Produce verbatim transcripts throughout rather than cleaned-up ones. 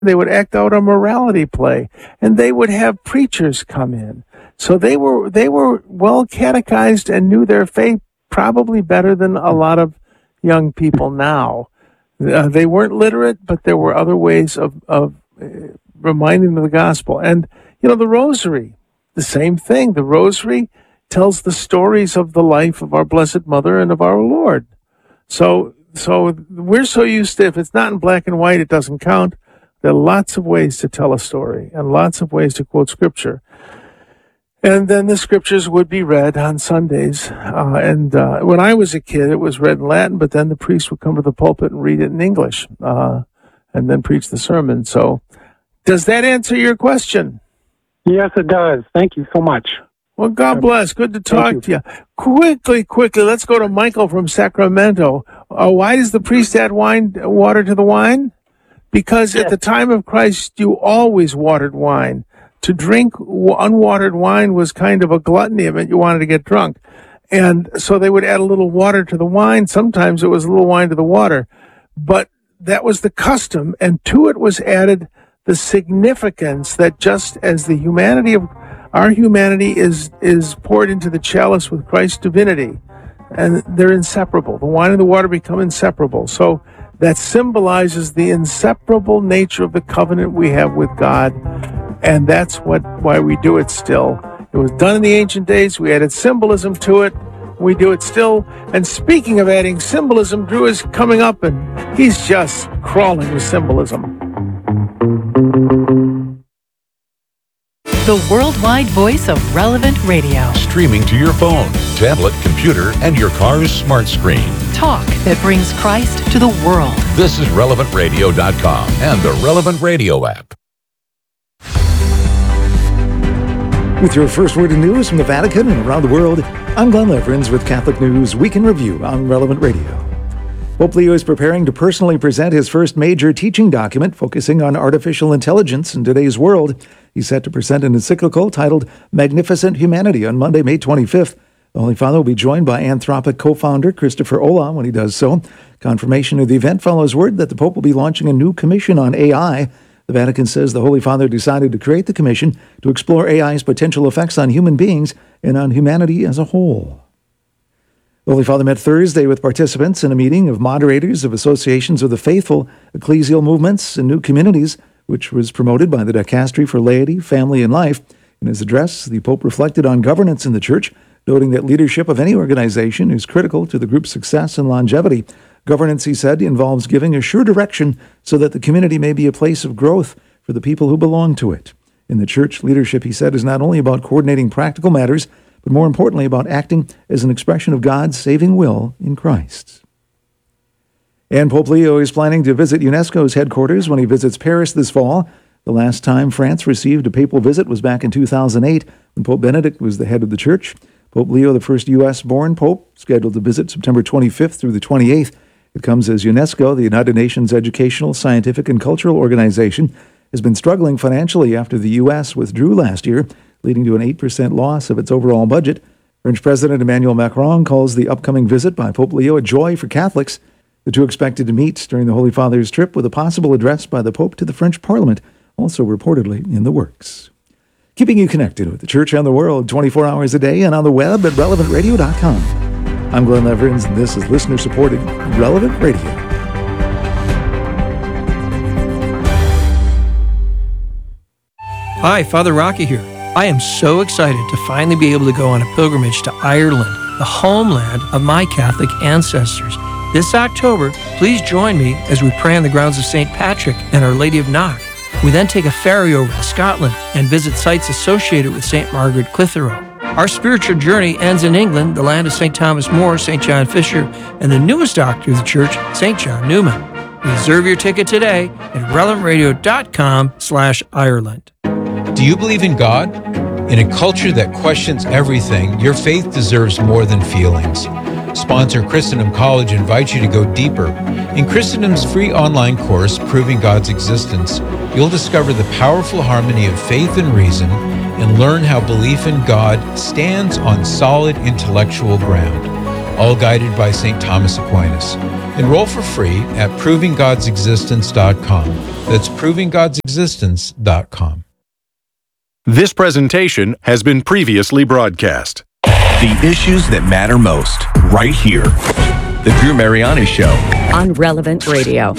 They would act out a morality play, and they would have preachers come in. So they were they were well catechized and knew their faith probably better than a lot of young people now. Uh, they weren't literate, but there were other ways of, of uh, reminding them of the gospel. And, you know, the rosary, the same thing. The rosary tells the stories of the life of our Blessed Mother and of our Lord. So, so we're so used to, if it's not in black and white, it doesn't count. There are lots of ways to tell a story and lots of ways to quote scripture. And then the scriptures would be read on Sundays. Uh, and uh, when I was a kid, it was read in Latin, but then the priest would come to the pulpit and read it in English uh, and then preach the sermon. So does that answer your question? Yes, it does. Thank you so much. Well, God bless. Good to talk you. to you. Quickly, quickly, let's go to Michael from Sacramento. Uh, why does the priest add wine, water to the wine? Because yes. At the time of Christ, you always watered wine. To drink unwatered wine was kind of a gluttony. It meant you wanted to get drunk. And so they would add a little water to the wine. Sometimes it was a little wine to the water. But that was the custom. And to it was added the significance that just as the humanity of our humanity is, is poured into the chalice with Christ's divinity, and they're inseparable. The wine and the water become inseparable. So that symbolizes the inseparable nature of the covenant we have with God. And that's what why we do it still. It was done in the ancient days. We added symbolism to it. We do it still. And speaking of adding symbolism, Drew is coming up, and he's just crawling with symbolism. The worldwide voice of Relevant Radio. Streaming to your phone, tablet, computer, and your car's smart screen. Talk that brings Christ to the world. This is relevant radio dot com and the Relevant Radio app. With your first word of news from the Vatican and around the world, I'm Glenn Leverins with Catholic News Week in Review on Relevant Radio. Pope Leo is preparing to personally present his first major teaching document focusing on artificial intelligence in today's world. He's set to present an encyclical titled Magnificent Humanity on Monday, May twenty-fifth. The Holy Father will be joined by Anthropic co-founder Christopher Olah when he does so. Confirmation of the event follows word that the Pope will be launching a new commission on A I. The Vatican says the Holy Father decided to create the commission to explore A I's potential effects on human beings and on humanity as a whole. The Holy Father met Thursday with participants in a meeting of moderators of associations of the faithful, ecclesial movements, and new communities, which was promoted by the Dicastery for Laity, Family, and Life. In his address, the Pope reflected on governance in the Church, noting that leadership of any organization is critical to the group's success and longevity. Governance, he said, involves giving a sure direction so that the community may be a place of growth for the people who belong to it. In the Church, leadership, he said, is not only about coordinating practical matters, but more importantly about acting as an expression of God's saving will in Christ. And Pope Leo is planning to visit UNESCO's headquarters when he visits Paris this fall. The last time France received a papal visit was back in two thousand eight, when Pope Benedict was the head of the Church. Pope Leo, the first U S-born pope, scheduled to visit September twenty-fifth through the twenty-eighth. It comes as UNESCO, the United Nations Educational, Scientific, and Cultural Organization, has been struggling financially after the U S withdrew last year, leading to an eight percent loss of its overall budget. French President Emmanuel Macron calls the upcoming visit by Pope Leo a joy for Catholics. The two expected to meet during the Holy Father's trip with a possible address by the Pope to the French Parliament, also reportedly in the works. Keeping you connected with the Church and the world twenty-four hours a day and on the web at relevant radio dot com. I'm Glenn Leverins, and this is listener-supported Relevant Radio. Hi, Father Rocky here. I am so excited to finally be able to go on a pilgrimage to Ireland, the homeland of my Catholic ancestors. This October, please join me as we pray on the grounds of Saint Patrick and Our Lady of Knock. We then take a ferry over to Scotland and visit sites associated with Saint Margaret Clitheroe. Our spiritual journey ends in England, the land of Saint Thomas More, Saint John Fisher, and the newest doctor of the Church, Saint John Newman. Reserve your ticket today at relevant radio dot com slash Ireland. Do you believe in God? In a culture that questions everything, your faith deserves more than feelings. Sponsor Christendom College invites you to go deeper. In Christendom's free online course, Proving God's Existence, you'll discover the powerful harmony of faith and reason and learn how belief in God stands on solid intellectual ground. all guided by Saint Thomas Aquinas. Enroll for free at proving gods existence dot com. That's proving gods existence dot com. This presentation has been previously broadcast. The issues that matter most, right here. The Drew Mariani Show on Relevant Radio.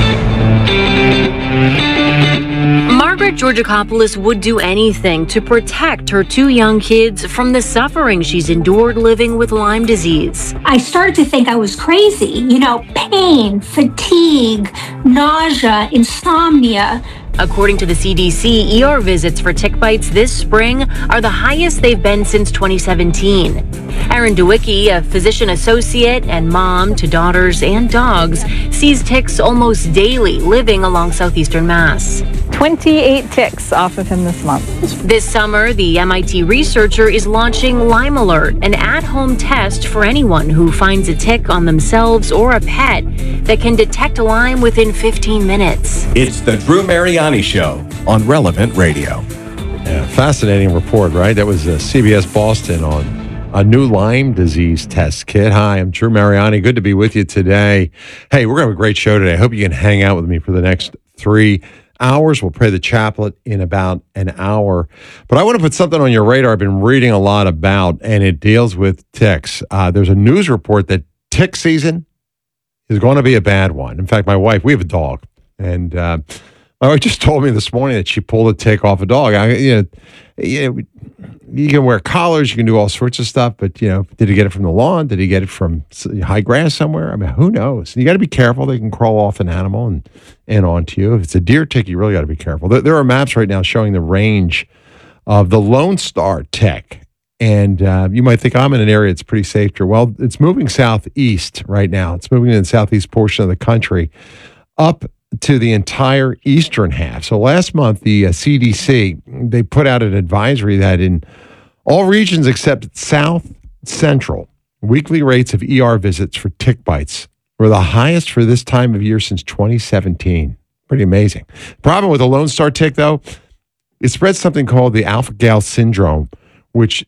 Margaret Georgakopoulos would do anything to protect her two young kids from the suffering she's endured living with Lyme disease. I started to think I was crazy. You know, pain, fatigue, nausea, insomnia. According to the C D C, E R visits for tick bites this spring are the highest they've been since twenty seventeen. Erin DeWicki, a physician associate and mom to daughters and dogs, sees ticks almost daily living along southeastern Mass. twenty-eight ticks off of him this month. This summer, the M I T researcher is launching Lyme Alert, an at-home test for anyone who finds a tick on themselves or a pet that can detect Lyme within fifteen minutes. It's the Drew Mariani Show on Relevant Radio. Yeah, fascinating report, right? That was uh, C B S Boston on a new Lyme disease test kit. Hi, I'm Drew Mariani. Good to be with you today. Hey, we're going to have a great show today. I hope you can hang out with me for the next three hours. We'll pray the chaplet in about an hour. But I want to put something on your radar I've been reading a lot about, and it deals with ticks. Uh, there's a news report that tick season is going to be a bad one. In fact, my wife, we have a dog, and uh, my wife just told me this morning that she pulled a tick off a dog. I, you know, you know, you can wear collars, you can do all sorts of stuff, but, you know, did he get it from the lawn? Did he get it from high grass somewhere? I mean, who knows? You got to be careful. They can crawl off an animal and, and onto you. If it's a deer tick, you really got to be careful. There, there are maps right now showing the range of the Lone Star tick. And uh, you might think I'm in an area that's pretty safe here. Well, it's moving southeast right now. It's moving in the southeast portion of the country up to the entire eastern half. So last month, the uh, C D C, they put out an advisory that in all regions except South Central, weekly rates of E R visits for tick bites were the highest for this time of year since twenty seventeen. Pretty amazing. Problem with the Lone Star tick, though, it spreads something called the alpha-gal syndrome, which,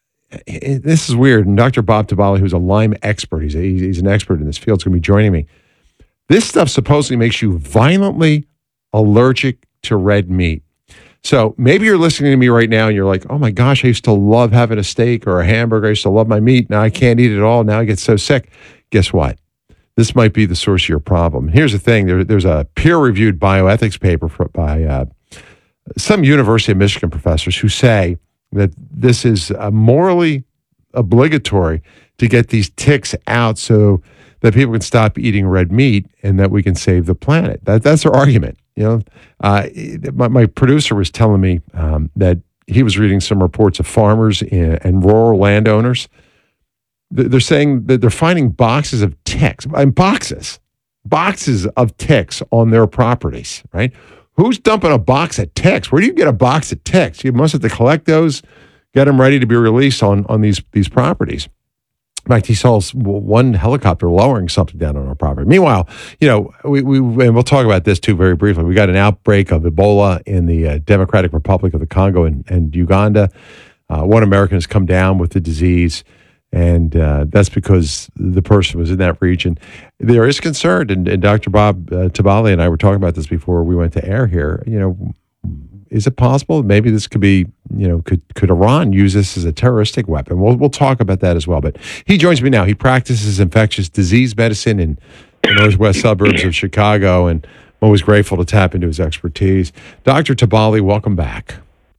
this is weird. And Doctor Bob Tabali, who's a Lyme expert, he's, a, he's an expert in this field, is going to be joining me. This stuff supposedly makes you violently allergic to red meat. So maybe you're listening to me right now and you're like, oh my gosh, I used to love having a steak or a hamburger. I used to love my meat. Now I can't eat it all. Now I get so sick. Guess what? This might be the source of your problem. Here's the thing. There, there's a peer-reviewed bioethics paper for, by uh, some University of Michigan professors who say that this is uh, morally obligatory to get these ticks out so that people can stop eating red meat and that we can save the planet. That, that's their argument. You know, uh, my, my producer was telling me um, that he was reading some reports of farmers in, and rural landowners. They're saying that they're finding boxes of ticks, and boxes, boxes of ticks on their properties, right? Who's dumping a box of ticks? Where do you get a box of ticks? You must have to collect those, get them ready to be released on, on these, these properties. In fact, he saw one helicopter lowering something down on our property. Meanwhile, you know, we, we and we'll talk about this too very briefly. We got an outbreak of Ebola in the uh, Democratic Republic of the Congo and, and Uganda. Uh, one American has come down with the disease, and uh, that's because the person was in that region. There is concern, and, and Doctor Bob uh, Tabali and I were talking about this before we went to air here. You know, is it possible maybe this could be, you know, could could Iran use this as a terroristic weapon? We'll we'll talk about that as well. But he joins me now. He practices infectious disease medicine in the northwest suburbs of Chicago, and I'm always grateful to tap into his expertise. Doctor Tabali, welcome back.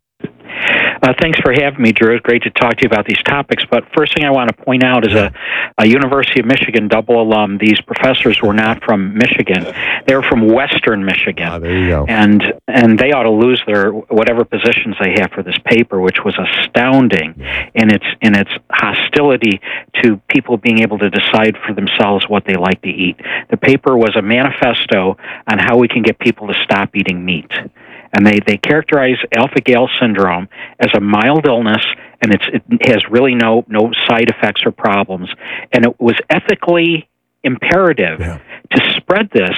Uh, thanks for having me, Drew. It's great to talk to you about these topics. But first thing I want to point out is a, a University of Michigan double alum. These professors were not from Michigan. They were from Western Michigan. Ah, there you go. And and they ought to lose their whatever positions they have for this paper, which was astounding in its in its hostility to people being able to decide for themselves what they like to eat. The paper was a manifesto on how we can get people to stop eating meat. And they, they characterize alpha-gal syndrome as a mild illness, and it's, it has really no, no side effects or problems. And it was ethically imperative yeah. to spread this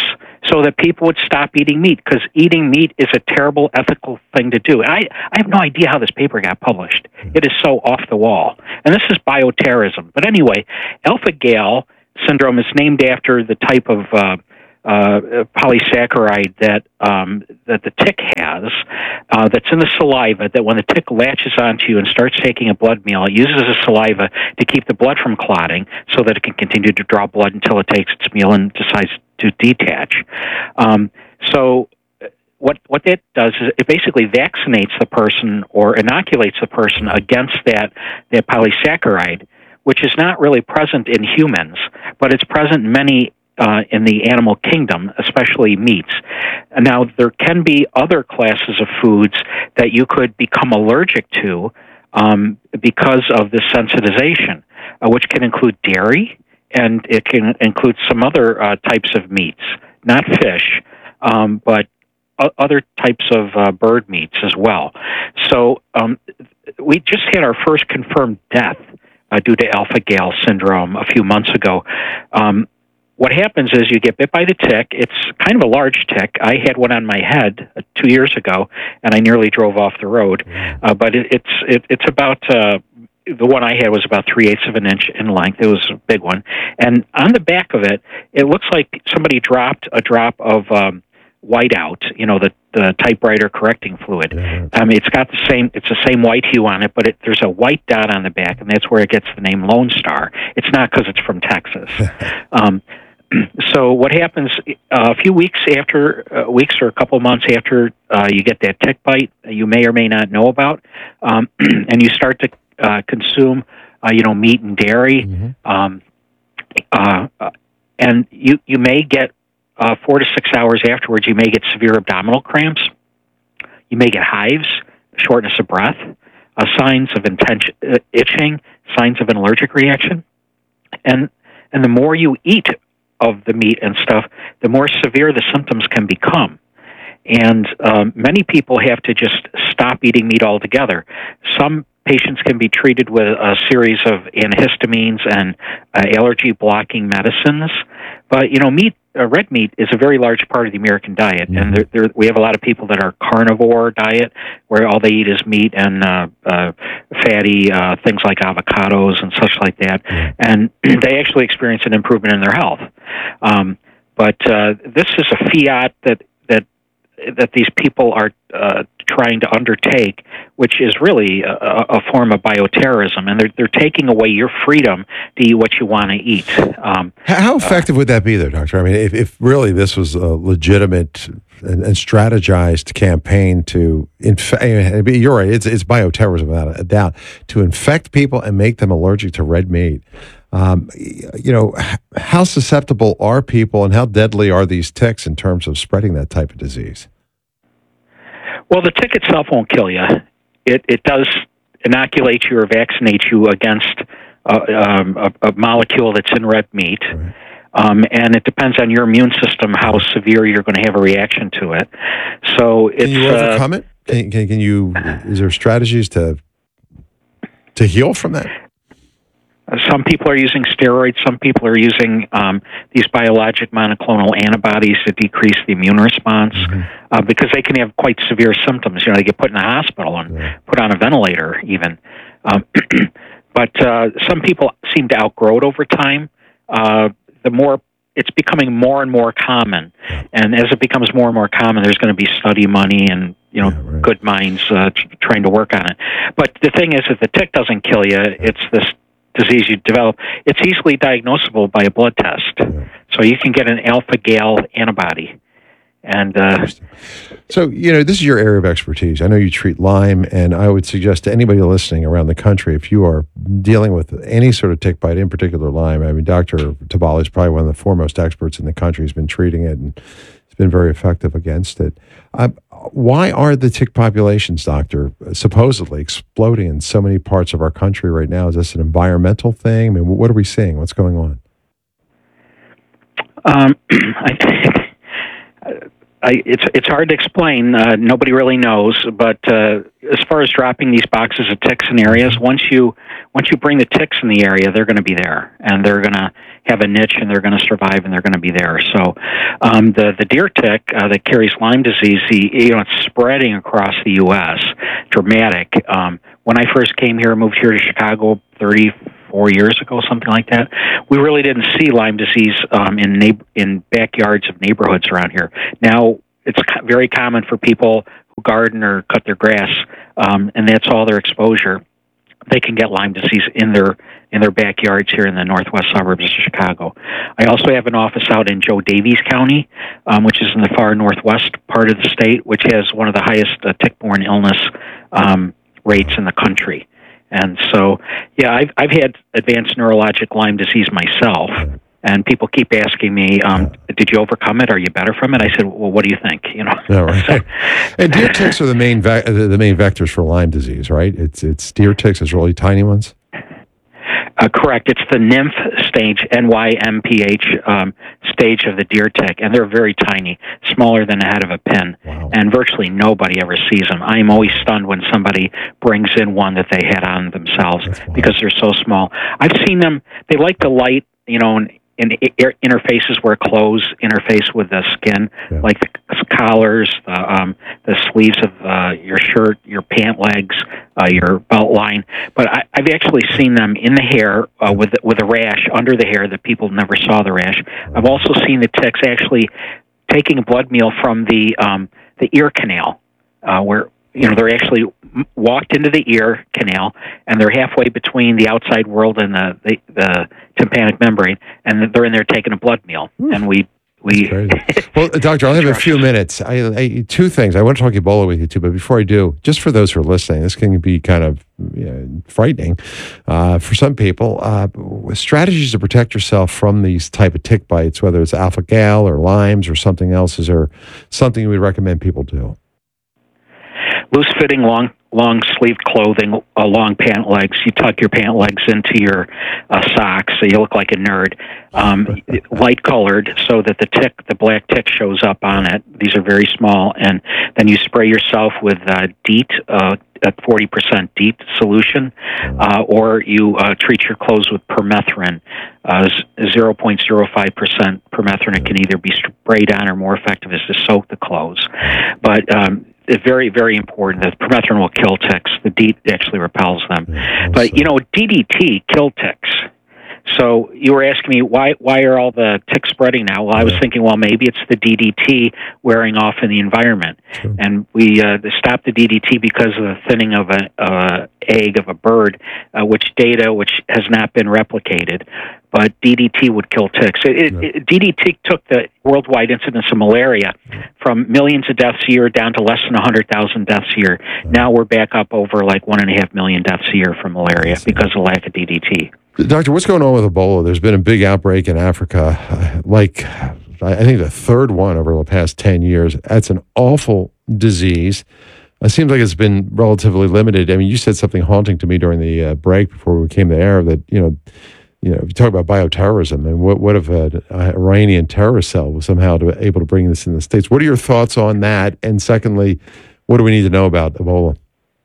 so that people would stop eating meat, because eating meat is a terrible ethical thing to do. I, I have no idea how this paper got published. It is so off the wall. And this is bioterrorism. But anyway, alpha-gal syndrome is named after the type of uh, uh, polysaccharide that um, that the tick has, uh, that's in the saliva, that when the tick latches onto you and starts taking a blood meal, it uses the saliva to keep the blood from clotting so that it can continue to draw blood until it takes its meal and decides to detach. Um, so what what that does is it basically vaccinates the person or inoculates the person against that, that polysaccharide, which is not really present in humans, but it's present in many uh, in the animal kingdom, especially meats. Now, there can be other classes of foods that you could become allergic to um, because of this sensitization, uh, which can include dairy, and it can include some other uh, types of meats, not fish, um, but o- other types of uh, bird meats as well. So um, we just had our first confirmed death uh, due to alpha-gal syndrome a few months ago. Um, what happens is you get bit by the tick. It's kind of a large tick. I had one on my head uh, two years ago, and I nearly drove off the road. Uh, but it, it's it, it's about... Uh, the one I had was about three-eighths of an inch in length. It was a big one. And on the back of it, it looks like somebody dropped a drop of um, whiteout, you know, the, the typewriter correcting fluid. Yeah. Um, it's got the same, it's the same white hue on it, but it, there's a white dot on the back, and that's where it gets the name Lone Star. It's not because it's from Texas. um, so what happens uh, a few weeks after, uh, weeks or a couple months after uh, you get that tick bite, you may or may not know about, um, and you start to Uh, consume, uh, you know, meat and dairy, mm-hmm. um, uh, uh, and you you may get uh, four to six hours afterwards. You may get severe abdominal cramps. You may get hives, shortness of breath, uh, signs of intense uh, itching, signs of an allergic reaction, and and the more you eat of the meat and stuff, the more severe the symptoms can become. And um, many people have to just stop eating meat altogether. Some patients can be treated with a series of antihistamines and uh, allergy-blocking medicines. But, you know, meat, uh, red meat is a very large part of the American diet. Mm-hmm. And there, there, we have a lot of people that are carnivore diet, where all they eat is meat and uh, uh, fatty uh, things like avocados and such like that. Mm-hmm. And they actually experience an improvement in their health. Um, but uh, this is a fiat that that that these people are uh, trying to undertake, which is really a, a form of bioterrorism, and they're they're taking away your freedom to eat what you want to eat. Um, How effective uh, would that be, though, Doctor? I mean, if, if really this was a legitimate and, and strategized campaign to infect, you're right, it's, it's bioterrorism without a doubt, to infect people and make them allergic to red meat. Um, you know, how susceptible are people, and how deadly are these ticks in terms of spreading that type of disease? Well, the tick itself won't kill you. It it does inoculate you or vaccinate you against uh, um, a, a molecule that's in red meat. Right. Um, and it depends on your immune system how severe you're going to have a reaction to it. So it's, can you overcome uh, it? Can, can, can you? Is there strategies to to heal from that? Some people are using steroids. Some people are using um, these biologic monoclonal antibodies to decrease the immune response, mm-hmm. uh, because they can have quite severe symptoms. You know, they get put in the hospital and yeah. put on a ventilator even. Um, but uh, some people seem to outgrow it over time. Uh, the more it's becoming more and more common, and as it becomes more and more common, there's going to be study money and you know yeah, right. good minds uh, t- trying to work on it. But the thing is, if the tick doesn't kill you, it's this disease you develop. It's easily diagnosable by a blood test, yeah. so you can get an alpha-gal antibody. And uh, so, you know, this is your area of expertise. I know you treat Lyme, and I would suggest to anybody listening around the country, if you are dealing with any sort of tick bite, in particular Lyme, I mean, Doctor Tabali is probably one of the foremost experts in the country. He's been treating it, and it's been very effective against it. Uh, why are the tick populations, Doctor, supposedly exploding in so many parts of our country right now? Is this an environmental thing? I mean, what are we seeing? What's going on? Um, I think... I, it's it's hard to explain. Uh, nobody really knows. But uh, as far as dropping these boxes of ticks in areas, once you once you bring the ticks in the area, they're going to be there, and they're going to have a niche, and they're going to survive, and they're going to be there. So um, the the deer tick uh, that carries Lyme disease, the, you know, it's spreading across the U S Dramatic. Um, when I first came here, moved here to Chicago thirty-four years ago, something like that, we really didn't see Lyme disease um, in neighbor, in backyards of neighborhoods around here. Now it's co- very common for people who garden or cut their grass, um, and that's all their exposure. They can get Lyme disease in their in their backyards here in the northwest suburbs of Chicago. I also have an office out in Joe Daviess County, um, which is in the far northwest part of the state, which has one of the highest uh, tick-borne illness um, rates in the country. And so, yeah, I've I've had advanced neurologic Lyme disease myself, and people keep asking me, um, "Did you overcome it? Are you better from it?" I said, "Well, what do you think?" You know. Yeah, right. So, and deer ticks are the main ve- the, the main vectors for Lyme disease, right? It's it's deer ticks, it's really tiny ones. Uh, correct. It's the nymph stage, N Y M P H um, stage of the deer tick, and they're very tiny, smaller than the head of a pin, wow. And virtually nobody ever sees them. I'm always stunned when somebody brings in one that they had on themselves because they're so small. I've seen them. They like the light, you know, and in interfaces where clothes interface with the skin, yeah. Like the collars, the, um, the sleeves of uh, your shirt, your pant legs, uh, your belt line. But I, I've actually seen them in the hair uh, with with a rash under the hair that people never saw the rash. I've also seen the ticks actually taking a blood meal from the um, the ear canal, uh, where you know they're actually walked into the ear canal, and they're halfway between the outside world and the the, the tympanic membrane, and they're in there taking a blood meal. Mm. And we we well, Doctor, I'll have a few minutes. I, I, two things. I want to talk Ebola with you too, but before I do, just for those who are listening, this can be kind of you know, frightening uh, for some people. Uh, strategies to protect yourself from these type of tick bites, whether it's alpha-gal or Lyme's or something else, is there something you would recommend people do? Loose-fitting, long, long-sleeved clothing, uh, long pant legs. You tuck your pant legs into your uh, socks, so you look like a nerd. Um, light-colored, so that the tick, the black tick, shows up on it. These are very small, and then you spray yourself with uh, DEET, uh, at forty percent DEET solution, uh, or you uh, treat your clothes with permethrin, uh, zero point zero five percent permethrin. It can either be sprayed on or more effective is to soak the clothes. But um, it's very, very important that permethrin will kill ticks. The DEET actually repels them. Yeah, but, you know, D D T killed ticks. So you were asking me, why why are all the ticks spreading now? Well, I was thinking, well, maybe it's the D D T wearing off in the environment. Sure. And we uh, stopped the D D T because of the thinning of an uh, egg of a bird, uh, which data which has not been replicated. But D D T would kill ticks. It, yeah. it, D D T took the worldwide incidence of malaria from millions of deaths a year down to less than one hundred thousand deaths a year. Yeah. Now we're back up over like one and a half million deaths a year from malaria because of lack of D D T. Doctor, what's going on with Ebola? There's been a big outbreak in Africa, uh, like I think the third one over the past ten years. That's an awful disease. It seems like it's been relatively limited. I mean, you said something haunting to me during the uh, break before we came to air that, you know, you know, if you talk about bioterrorism, and what, what if an Iranian terrorist cell was somehow to, able to bring this in the States? What are your thoughts on that? And secondly, what do we need to know about Ebola?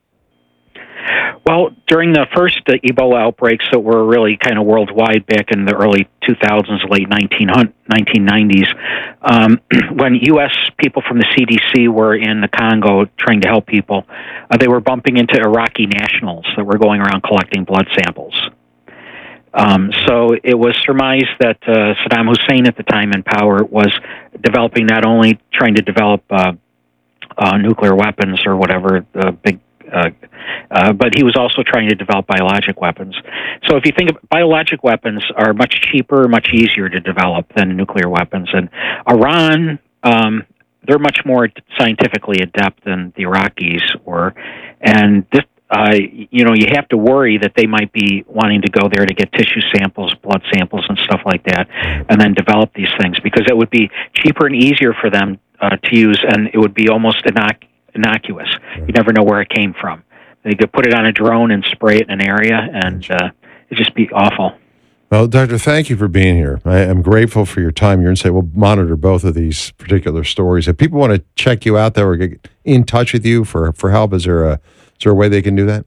Well, during the first uh, Ebola outbreaks that were really kind of worldwide back in the early two thousands, late nineteen nineties, um, when U S people from the C D C were in the Congo trying to help people, uh, they were bumping into Iraqi nationals that were going around collecting blood samples. Um, so it was surmised that uh, Saddam Hussein at the time in power was developing, not only trying to develop uh, uh, nuclear weapons or whatever, the big Uh, uh, but he was also trying to develop biologic weapons. So if you think of biologic weapons are much cheaper, much easier to develop than nuclear weapons. And Iran, um, they're much more scientifically adept than the Iraqis were. And this, uh, you know, you have to worry that they might be wanting to go there to get tissue samples, blood samples, and stuff like that, and then develop these things, because it would be cheaper and easier for them uh, to use, and it would be almost innoc- innocuous. You never know where it came from. They could put it on a drone and spray it in an area, and uh, it'd just be awful. Well, Doctor, thank you for being here. I am grateful for your time, your insight. We'll monitor both of these particular stories. If people want to check you out, there or get in touch with you for, for help, is there a is there a way they can do that?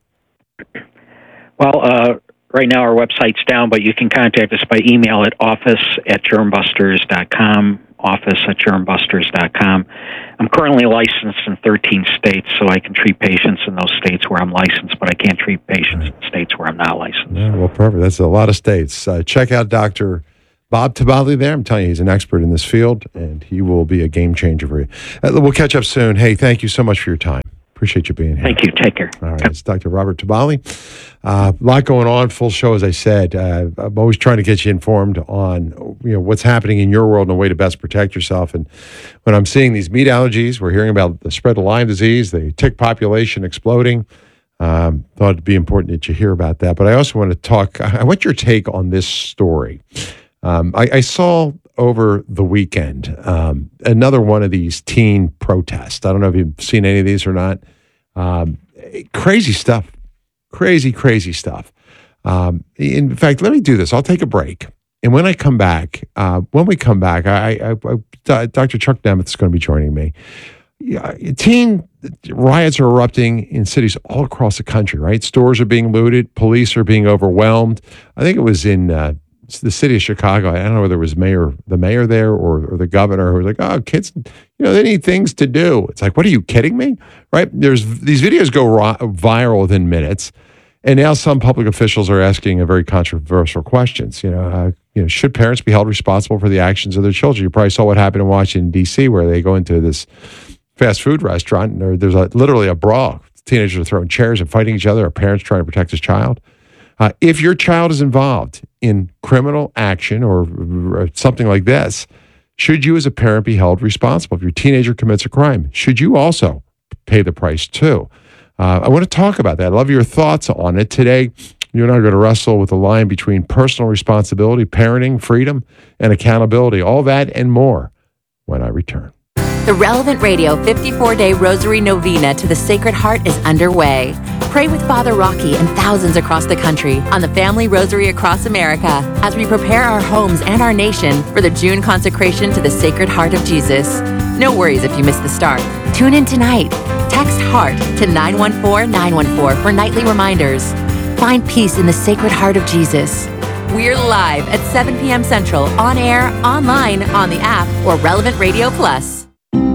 Well, uh, right now our website's down, but you can contact us by email at office at germbusters dot com. office at germbusters dot com. I'm currently licensed in thirteen states, so I can treat patients in those states where I'm licensed, but I can't treat patients in states where I'm not licensed. Yeah, well, perfect. That's a lot of states. Uh, check out Doctor Bob Tabali there. I'm telling you, he's an expert in this field, and he will be a game changer for you. Uh, we'll catch up soon. Hey, thank you so much for your time. Appreciate you being here. Thank you. Take care. All right. It's Doctor Robert Tabali. Uh, a lot going on. Full show, as I said. Uh, I'm always trying to get you informed on you know what's happening in your world and a way to best protect yourself. And when I'm seeing these meat allergies, we're hearing about the spread of Lyme disease, the tick population exploding. Um, thought it'd be important that you hear about that. But I also want to talk. I want your take on this story. Um, I, I saw over the weekend um, another one of these teen protests. I don't know if you've seen any of these or not. Um, crazy stuff. Crazy, crazy stuff. Um, in fact, let me do this. I'll take a break. And when I come back, uh, when we come back, I, I, I, Doctor Chuck Nemeth is going to be joining me. Yeah, teen riots are erupting in cities all across the country, right? Stores are being looted. Police are being overwhelmed. I think it was in uh, the city of Chicago. I don't know whether it was mayor, the mayor there or, or the governor who was like, oh, kids, you know, they need things to do. It's like, what are you kidding me? Right? There's these videos go ro- viral within minutes. And now some public officials are asking a very controversial questions. You know, uh, you know, should parents be held responsible for the actions of their children? You probably saw what happened in Washington, D C, where they go into this fast food restaurant and there, there's a, literally a brawl. Teenagers are throwing chairs and fighting each other. A parent's trying to protect his child. Uh, if your child is involved in criminal action or, or something like this, should you as a parent be held responsible? If your teenager commits a crime, should you also pay the price too? Uh, I want to talk about that. I love your thoughts on it. Today, you and I are going to wrestle with the line between personal responsibility, parenting, freedom, and accountability. All that and more when I return. The Relevant Radio fifty-four day Rosary Novena to the Sacred Heart is underway. Pray with Father Rocky and thousands across the country on the Family Rosary across America as we prepare our homes and our nation for the June consecration to the Sacred Heart of Jesus. No worries if you miss the start. Tune in tonight. Text HEART to nine one four nine one four for nightly reminders. Find peace in the Sacred Heart of Jesus. We're live at seven p.m. Central, on air, online, on the app, or Relevant Radio Plus.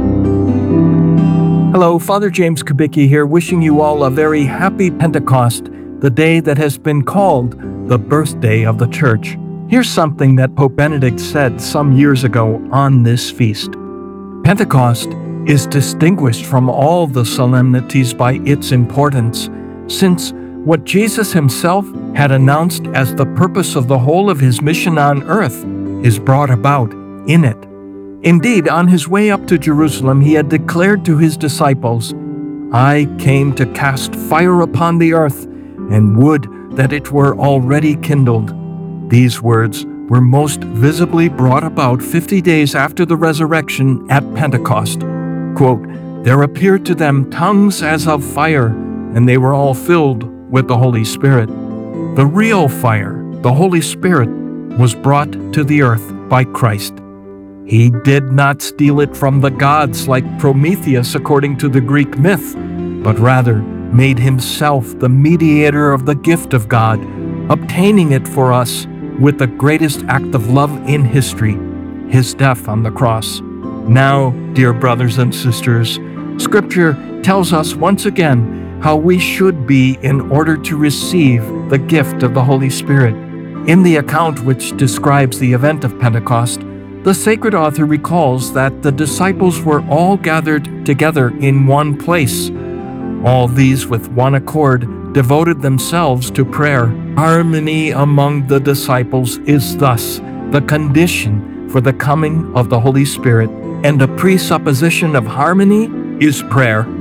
Hello, Father James Kubicki here, wishing you all a very happy Pentecost, the day that has been called the birthday of the Church. Here's something that Pope Benedict said some years ago on this feast. Pentecost is distinguished from all the solemnities by its importance, since what Jesus himself had announced as the purpose of the whole of his mission on earth is brought about in it. Indeed, on his way up to Jerusalem, he had declared to his disciples, I came to cast fire upon the earth, and would that it were already kindled. These words were most visibly brought about fifty days after the resurrection at Pentecost. Quote, there appeared to them tongues as of fire, and they were all filled with the Holy Spirit. The real fire, the Holy Spirit, was brought to the earth by Christ. He did not steal it from the gods like Prometheus according to the Greek myth, but rather made himself the mediator of the gift of God, obtaining it for us with the greatest act of love in history, his death on the cross. Now, dear brothers and sisters, Scripture tells us once again how we should be in order to receive the gift of the Holy Spirit. In the account which describes the event of Pentecost, the sacred author recalls that the disciples were all gathered together in one place. All these with one accord devoted themselves to prayer. Harmony among the disciples is thus the condition for the coming of the Holy Spirit, and a presupposition of harmony is prayer.